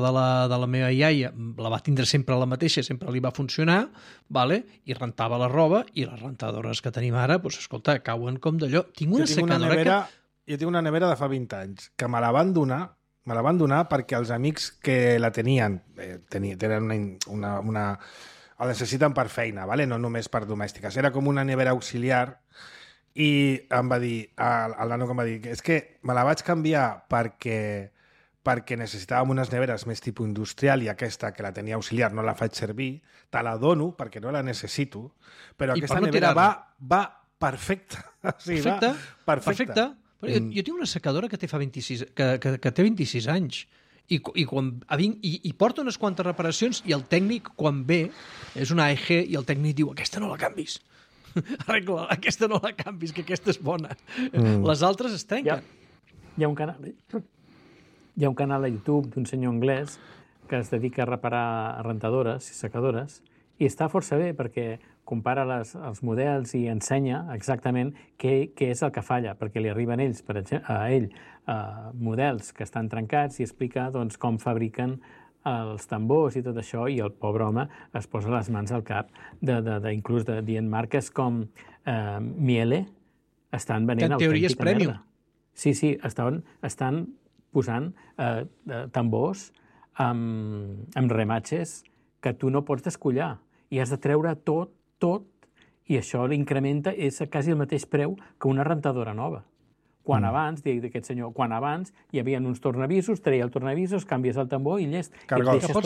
de la meva iaia la va tindre sempre la mateixa, sempre li va funcionar, vale? I rentava la roba, i les rentadores que tenim ara, doncs, escolta, cauen com d'allò. Tinc una secadora Jo tinc una nevera de fa 20 anys, que me la van donar perquè els amics que la tenien, tenen una el necessiten per feina, vale? No només per domèstiques. Era com una nevera auxiliar i em va dir, el nano que em va dir, és que me la vaig canviar perquè necessitàvem unes neveres més tipus industrial i aquesta, que la tenia auxiliar, no la faig servir, te la dono perquè no la necessito, però aquesta nevera va perfecta. O sigui, perfecta. Jo tinc una secadora que té 26 anys i porta unes quantes reparacions i el tècnic, quan ve, és una AEG i el tècnic diu, aquesta no la canvis. Arregla, aquesta no la canvis, que aquesta és bona. Les altres es trenquen. Hi ha un canal a YouTube d'un senyor anglès que es dedica a reparar rentadores i secadores i està força bé perquè compara els models i ensenya exactament què és el que falla, perquè li arriben ells, per exemple, a ell models que estan trencats i explica doncs, com fabriquen els tambors i tot això, i el pobre home es posa les mans al cap inclús dient marques com Miele estan venent autèntica merda. Que en teoria és premium. Sí, estan posant tambors amb rematxes que tu no pots descollar i has de treure tot, i això l'incrementa, és quasi el mateix preu que una rentadora nova. Quan abans, d'aquest senyor, hi havia uns tornavisos, treia el tornavisos, canvies el tambor i llest. Cargol. Que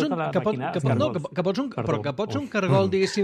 pots un cargol, diguéssim,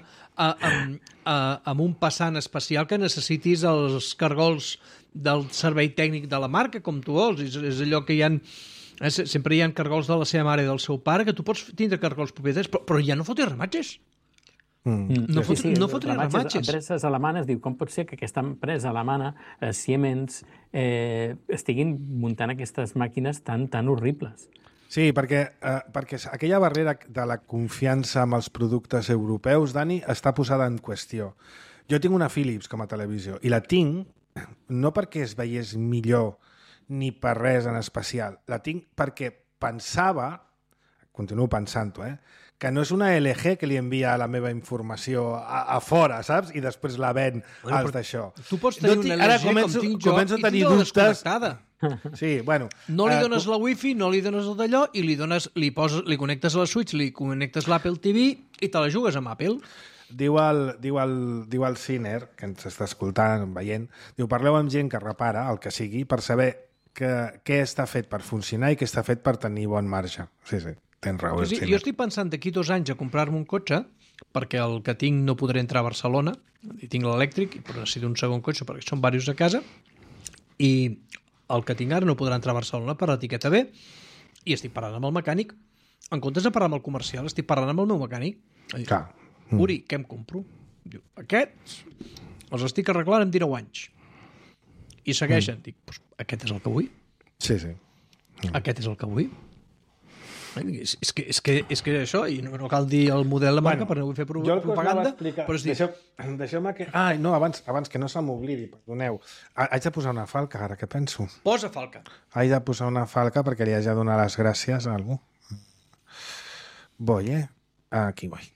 amb un passant especial que necessitis els cargols del servei tècnic de la marca, com tu vols. És allò que hi ha... Sempre hi ha cargols de la seva mare i del seu pare, que tu pots tindre cargols propietaris, però ja no fotis rematxes. No fotré rematxes. Empreses alemanes, diu, com pot ser que aquesta empresa alemana, Siemens, estiguin muntant aquestes màquines tan horribles? Sí, perquè aquella barrera de la confiança amb els productes europeus, Dani, està posada en qüestió. Jo tinc una Philips com a televisió, i la tinc no perquè es veiés millor ni per res en especial. La tinc perquè pensava, continuo pensant-ho, que no és una LG que li envia la meva informació a fora, saps? I després la ven als d'això. Tu pots tenir una LG com tinc jo i tinc-la desconnectada. Sí, bueno... No li dones la wifi, no li dones el d'allò i li connectes a la Switch, li connectes l'Apple TV i te la jugues amb Apple. Diu el Ciner, que ens està escoltant, veient, diu, parleu amb gent que repara, el que sigui, per saber què està fet per funcionar i què està fet per tenir bon marge. Sí, tens raó. Sí, jo estic pensant d'aquí 2 anys a comprar-me un cotxe, perquè el que tinc no podré entrar a Barcelona, i tinc l'elèctric, però necessito un segon cotxe perquè són diversos a casa, i el que tinc ara no podrà entrar a Barcelona per l'etiqueta B, i estic parlant amb el mecànic. En comptes de parlar amb el comercial, estic parlant amb el meu mecànic. Clar. Uri, què em compro? Diu, aquests els estic arreglant en 19 anys. I segueixen. Dic, doncs aquest és el que vull. Sí. Aquest és el que vull. És que això, i no cal dir el model de marca, perquè no vull fer propaganda, però és dir... Deixeu-me que... no, abans que no se m'oblidi, perdoneu. Haig de posar una falca, ara que penso. Posa falca. Haig de posar una falca perquè li haig de donar les gràcies a algú. Voy, aquí voy.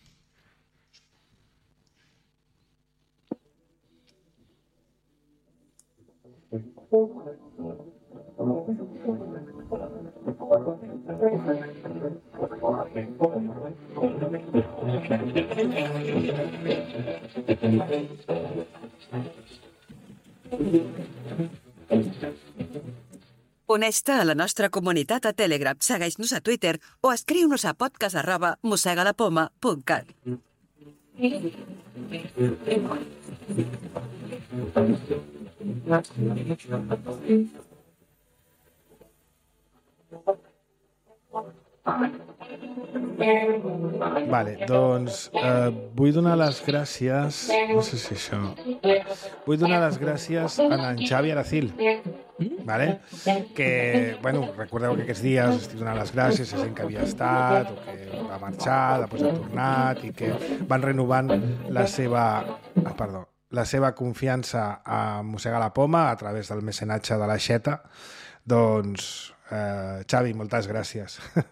Uneix-te a la nostra comunitat a Telegram, segueix-nos a Twitter o escriu-nos a podcast@mossegalapoma.cat. Vale, doncs vull donar les gràcies, no sé si això... Vull donar les gràcies a en Xavi Aracil, vale? Que, bueno, recordeu que aquests dies estic donant les gràcies a gent que havia estat o que va marxar, després ha tornat i que van renovant la seva confiança a Mossegar la Poma a través del mecenatge de la Xeta. Doncs, Xavi, moltes gràcies.